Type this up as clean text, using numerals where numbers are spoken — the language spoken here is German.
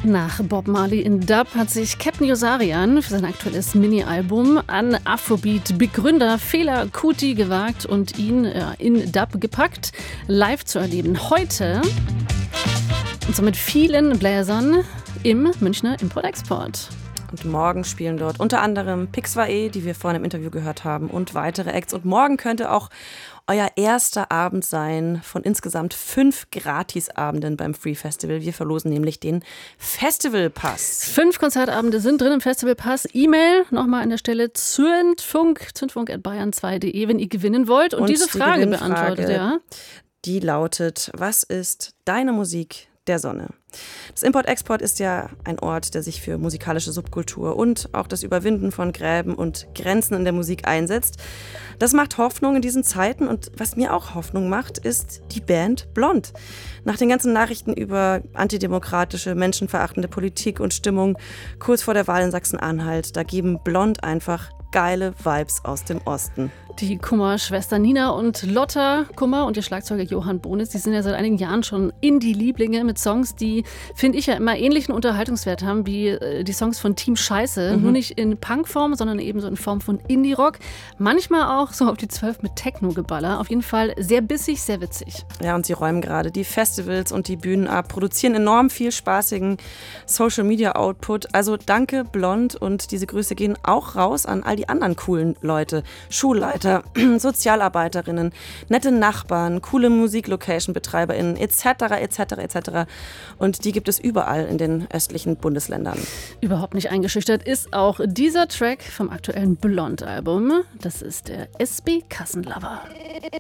Nach Bob Marley in Dub hat sich Captain Yosarian für sein aktuelles Mini-Album an Afrobeat-Begründer Fela Kuti gewagt und ihn in Dub gepackt, live zu erleben. Heute, und zwar mit vielen Bläsern im Münchner Import-Export. Und morgen spielen dort unter anderem Pixwae, die wir vorhin im Interview gehört haben, und weitere Acts. Und morgen könnte auch euer erster Abend sein von insgesamt 5 Gratisabenden beim Free Festival. Wir verlosen nämlich den Festivalpass. 5 Konzertabende sind drin im Festivalpass. E-Mail nochmal an der Stelle zündfunk@bayern2.de, wenn ihr gewinnen wollt und diese Frage beantwortet. Ja. Die lautet: Was ist deine Musik der Sonne? Das Import-Export ist ja ein Ort, der sich für musikalische Subkultur und auch das Überwinden von Gräben und Grenzen in der Musik einsetzt. Das macht Hoffnung in diesen Zeiten, und was mir auch Hoffnung macht, ist die Band Blond. Nach den ganzen Nachrichten über antidemokratische, menschenverachtende Politik und Stimmung kurz vor der Wahl in Sachsen-Anhalt, da geben Blond einfach geile Vibes aus dem Osten. Die Kummer-Schwester Nina und Lotta Kummer und ihr Schlagzeuger Johann Bonis, die sind ja seit einigen Jahren schon Indie-Lieblinge mit Songs, die, finde ich, ja immer ähnlichen Unterhaltungswert haben wie die Songs von Team Scheiße. Nur nicht in Punkform, sondern eben so in Form von Indie-Rock. Manchmal auch so auf die 12 mit Techno-Geballer. Auf jeden Fall sehr bissig, sehr witzig. Ja, und sie räumen gerade die Festivals und die Bühnen ab, produzieren enorm viel spaßigen Social-Media-Output. Also danke Blond, und diese Grüße gehen auch raus an all die anderen coolen Leute, Schulleiter, Sozialarbeiterinnen, nette Nachbarn, coole Musik-Location-BetreiberInnen etc. etc. etc. Und die gibt es überall in den östlichen Bundesländern. Überhaupt nicht eingeschüchtert ist auch dieser Track vom aktuellen Blond-Album. Das ist der SB Kassenlover.